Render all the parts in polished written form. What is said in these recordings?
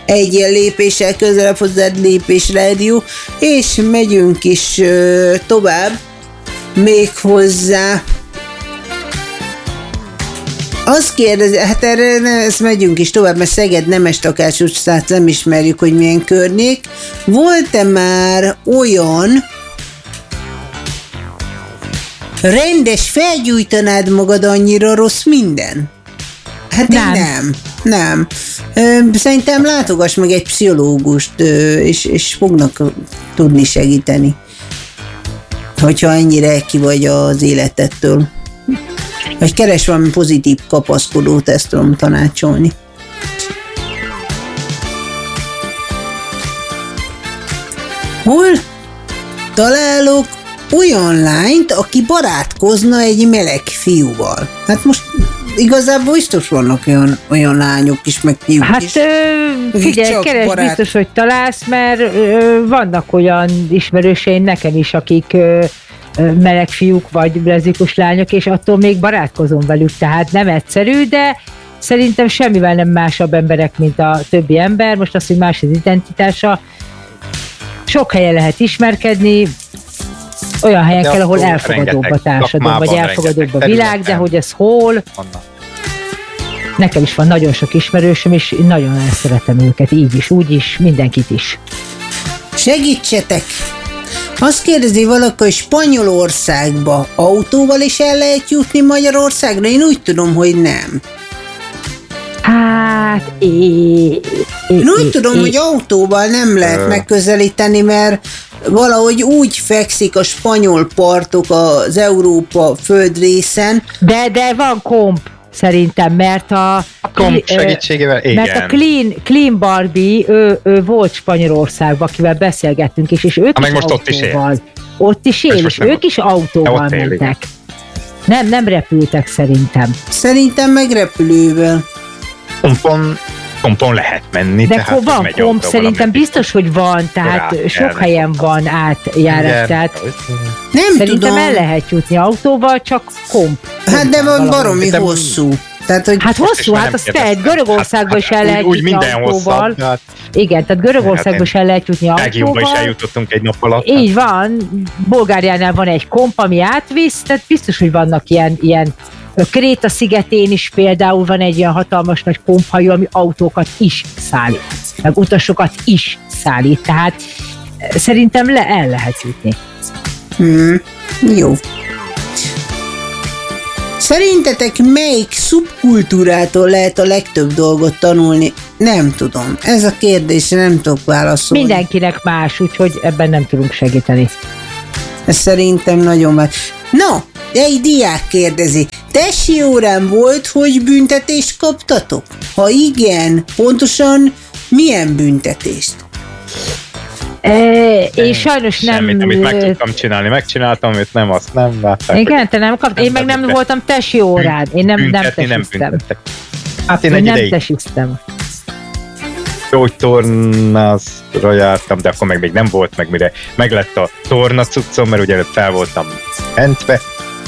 egy lépéssel közelebb hozzád Lépés Rádió, és megyünk is tovább, még hozzá. Azt kérdezi, hát erre ezt megyünk is tovább, mert Szeged Nemes-Takács utcát nem ismerjük, hogy milyen környék. Volt-e már olyan rendes, felgyújtanád magad, annyira rossz minden? Hát nem. Szerintem látogass meg egy pszichológust, és fognak tudni segíteni, hogyha ennyire ki vagy az életettől. Vagy keres valami pozitív kapaszkodót, ezt tudom tanácsolni. Hol találok olyan lányt, aki barátkozna egy meleg fiúval? Hát most igazából biztos vannak olyan lányok is, meg fiúk is. Hát figyelj, keresd biztos, hogy találsz, mert vannak olyan ismerőseim nekem is, akik meleg fiúk vagy leszbikus lányok, és attól még barátkozom velük, tehát nem egyszerű, de szerintem semmivel nem másabb emberek, mint a többi ember. Most az, hogy más az identitása, sok helyen lehet ismerkedni, olyan helyen kell, ahol elfogadóbb a társadalom, vagy elfogadóbb a világ, de hogy ez hol... Nekem is van nagyon sok ismerősöm, és nagyon elszeretem őket, így is, úgy is, mindenkit is. Segítsetek! Azt kérdezi valaki, hogy Spanyolországba autóval is el lehet jutni Magyarországra? Én úgy tudom, hogy nem. Hát... Én úgy tudom, hogy autóval nem lehet megközelíteni, mert valahogy úgy fekszik a spanyol partok az Európa földrészen. De van komp. Szerintem, mert a komp segítségével, igen. Mert a Clean Barbie, ő volt Spanyolországban, akivel beszélgettünk, és ők is most autóval. Ott is él, és ők is autóval mentek. Nem repültek szerintem. Szerintem meg repülővel. Kompon lehet menni. De van komp, szerintem biztos, hogy van, tehát sok helyen van átjárás, tehát szerintem tudom. El lehet jutni autóval, csak komp. Hát de van baromi hosszú. Tehát, hogy hát hosszú, hát azt tehet, Görögországban is el lehet jutni autóval. Igen, tehát Görögországban is el lehet jutni autóval. Belgiumban is eljutottunk egy nap alatt. Így van, Bulgáriánál van egy komp, ami átvisz, tehát biztos, hogy vannak ilyen Kréta szigetén is például van egy ilyen hatalmas nagy komphajó, ami autókat is szállít, meg utasokat is szállít, tehát szerintem el lehet jutni. Jó. Szerintetek melyik szubkultúrától lehet a legtöbb dolgot tanulni? Nem tudom. Ez a kérdés, nem tudok válaszolni. Mindenkinek más, úgyhogy ebben nem tudunk segíteni. Ez szerintem nagyon más. No, egy diák kérdezi. Tesi órán volt, hogy büntetést kaptatok? Ha igen, pontosan milyen büntetést? Én sajnos semmit, amit meg tudtam csinálni, megcsináltam, amit nem, azt nem látták. Igen, te nem kaptál. Én meg nem voltam tesi órán. Én nem tesiztem. Hát én egy nem ideig tesiztem. Gyógytornázra jártam, de akkor még nem volt meg, mire meg lett a tornacuccom, mert ugye előbb fel voltam mentve,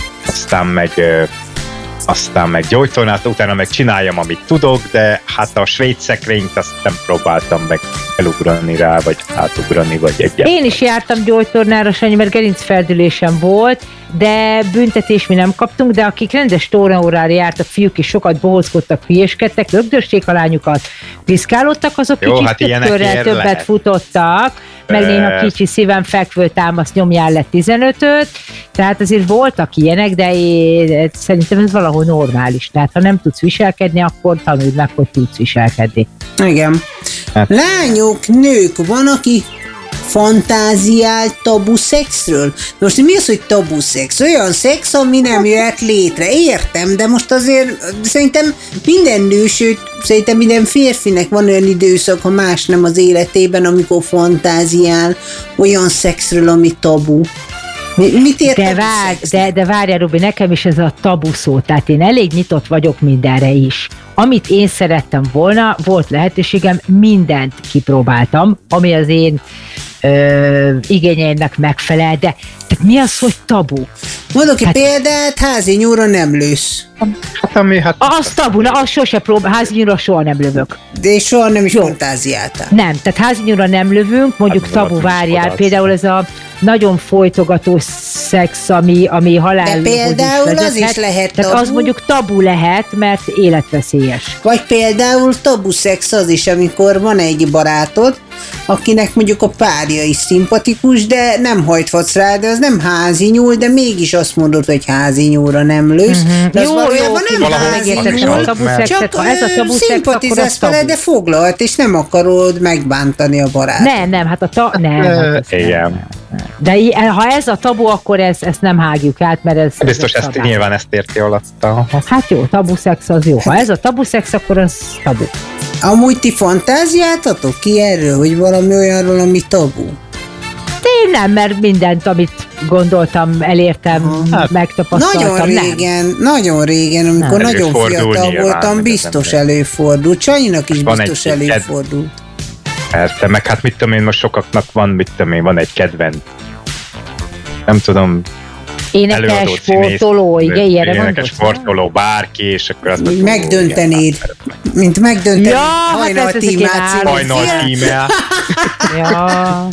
aztán meg gyógytornát, utána meg csináljam, amit tudok, de hát a svéd szekrényt azt nem próbáltam meg elugrani rá, vagy átugrani, vagy egyáltalán. Én is jártam gyógytornára, Sanyi, mert gerincfeldülésem volt, de büntetés mi nem kaptunk, de akik rendes tornaórára jártak, fiúk is sokat bohózkodtak, hülyéskedtek, lögdösték a lányukat, piszkálódtak, azok jó, kicsit hát több körrel többet lehet. Futottak, meg néha kicsi szívem fekvő támasz nyomjál le 15-öt, tehát azért voltak ilyenek, de szerintem ez valahol normális. Tehát ha nem tudsz viselkedni, akkor tanuld meg, hogy tudsz viselkedni. Igen. Lányok, nők, van, aki fantáziál tabu szexről? Most mi az, hogy tabu szex? Olyan szex, ami nem jöhet létre. Értem, de most azért szerintem minden nő, sőt, szerintem minden férfinek van olyan időszak, ha más nem az életében, amikor fantáziál olyan szexről, ami tabu. Mit ért de várjál, Robi, nekem is ez a tabu szó, tehát én elég nyitott vagyok mindenre is. Amit én szerettem volna, volt lehetőségem, mindent kipróbáltam, ami az én igényeinek megfelel, de tehát mi az, hogy tabu? Mondok egy példát, házi nyúlra nem lősz. Az tabu, na az sose házi nyúlra soha nem lövök. De soha nem is fantáziáltál. Nem, tehát házi nyúlra nem lövünk, mondjuk tabu várjál, például ez a nagyon folytogató szex, ami halálhoz de például is az is lehet tabu. Tehát az mondjuk tabu lehet, mert életveszélyes. Vagy például tabu szex az is, amikor van egy barátod, akinek mondjuk a párja is szimpatikus, de nem hajthatsz rá, de az nem házi nyúl, de mégis azt mondod, hogy házi nyúlra nem lősz. De az valójában nem házi nyúl, csak szimpatizálsz vele, de foglalt, és nem akarod megbántani a barátot. Nem, hát de ha ez a tabu, akkor ezt nem hágjuk át, mert ez... Biztos nyilván ezt érti alatta. Hát jó, tabu szex az jó. Ha ez a tabu szex, akkor az tabu. Amúgy ti fantáziáltatok ki erről, hogy valami olyanról, ami tabu? Én nem, mert mindent, amit gondoltam, elértem, megtapasztaltam. Nagyon régen, amikor nagyon fiatal voltam, biztos előfordult. Csanyinak is biztos előfordult. Persze, meg hát mit tudom én, most sokaknak van, van egy kedvenc. Nem tudom, énekes, sportoló, igen, ilyenre énekes, sportoló, bárki, és akkor azt mondom, megdöntenéd, mint megdöntenéd hajnal tímát. Hajnal tímát. Ja.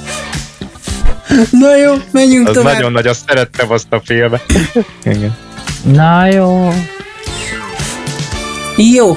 Na jó, menjünk az tovább. Nagyon nagy, azt szerettem azt a filmet. Igen. Na jó. Jó.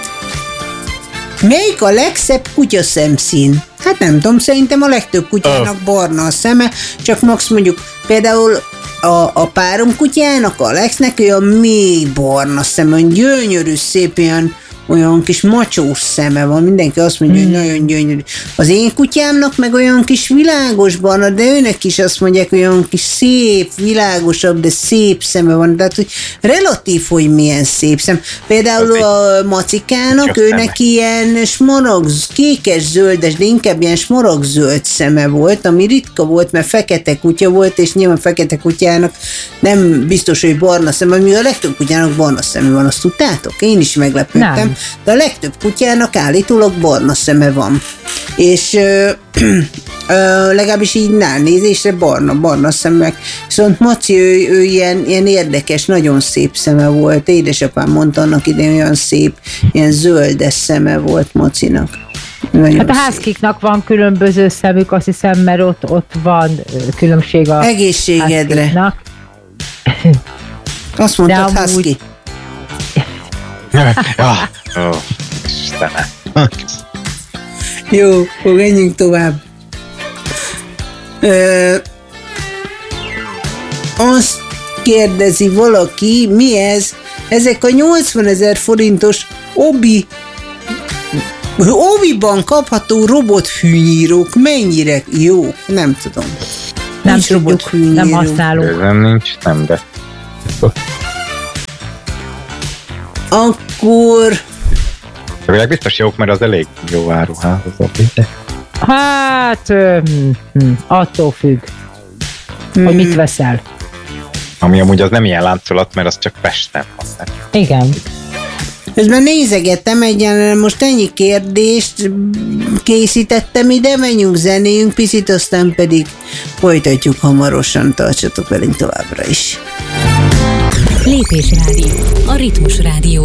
Melyik a legszebb kutyaszemszín? Hát nem tudom, szerintem a legtöbb kutyának barna a szeme, csak max mondjuk például a párom kutyának, a Alexnek olyan mély barna szeme, olyan gyönyörű, szép, olyan kis macsós szeme van, mindenki azt mondja, hogy nagyon gyönyörű. Az én kutyámnak meg olyan kis világos barna, de őnek is azt mondják, olyan kis szép, világosabb, de szép szeme van, tehát hogy relatív, hogy milyen szép szem. Például a Macikának, őnek ilyen kékes-zöldes, de inkább ilyen smaragd-zöld szeme volt, ami ritka volt, mert fekete kutya volt, és nyilván fekete kutyának nem biztos, hogy barna szeme, ami a legtöbb kutyának barna szeme van, azt tudtátok? Én is meglepődtem. Nem. De a legtöbb kutyának állítólag barna szeme van. És legalábbis így ránézésre barna szemek. Viszont Maci, ő ilyen érdekes, nagyon szép szeme volt. Édesapám mondta annak idején, olyan szép, ilyen zöldes szeme volt Macinak. Nagyon hát a házkiknak van különböző szemük, azt hiszem, mert ott van különbség a egészségedre. Házkiknak. Azt mondtad, husky. Istenem. Jó, menjünk tovább. Azt kérdezi valaki, mi ez? Ezek a 80 000 forintos Obiban kapható robothűnyírók mennyire jók? Nem tudom. Nem tudjuk, nem használunk. Nem nincs, nem, de... Akkor... Végleg biztos jók, mert az elég jó áruhához. Hát, attól függ, hogy mit veszel. Ami amúgy az nem ilyen láncolat, mert az csak Pesten van. Igen. Közben nézegettem egyenlően, most ennyi kérdést készítettem ide, menjünk, zenéjünk picit, aztán pedig folytatjuk hamarosan, tartsatok velünk továbbra is. Lépés Rádió, a Ritmus Rádió